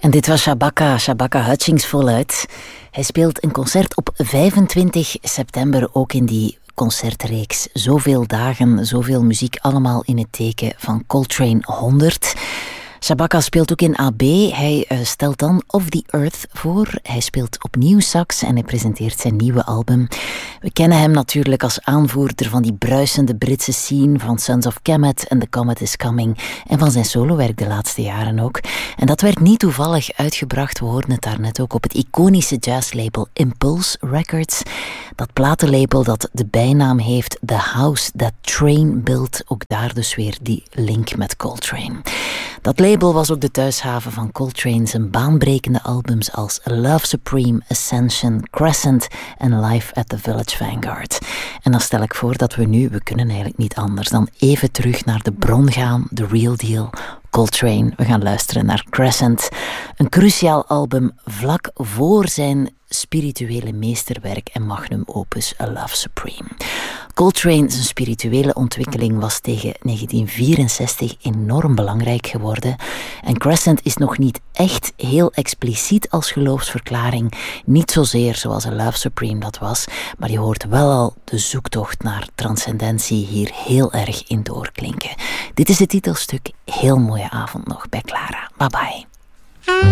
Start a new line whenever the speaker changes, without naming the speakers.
En dit was Shabaka Hutchings voluit. Hij speelt een concert op 25 september, ook in die concertreeks. Zoveel dagen, zoveel muziek, allemaal in het teken van Coltrane 100. Shabaka speelt ook in AB. Hij stelt dan Of the Earth voor. Hij speelt opnieuw sax en hij presenteert zijn nieuwe album. We kennen hem natuurlijk als aanvoerder van die bruisende Britse scene van Sons of Kemet en The Comet is Coming en van zijn solowerk de laatste jaren ook. En dat werd niet toevallig uitgebracht, we hoorden het daarnet ook, op het iconische jazzlabel Impulse Records. Dat platenlabel dat de bijnaam heeft The House That Train Built, ook daar dus weer die link met Coltrane. Dat label was ook de thuishaven van Coltrane zijn baanbrekende albums als Love Supreme, Ascension, Crescent en Live at the Village Vanguard. En dan stel ik voor dat we kunnen eigenlijk niet anders dan even terug naar de bron gaan, The Real Deal, Coltrane. We gaan luisteren naar Crescent, een cruciaal album vlak voor zijn spirituele meesterwerk en magnum opus A Love Supreme. Coltrane, zijn spirituele ontwikkeling was tegen 1964 enorm belangrijk geworden. En Crescent is nog niet echt heel expliciet als geloofsverklaring. Niet zozeer zoals A Love Supreme dat was, maar je hoort wel al de zoektocht naar transcendentie hier heel erg in doorklinken. Dit is het titelstuk. Heel mooie avond nog bij Clara. Bye bye.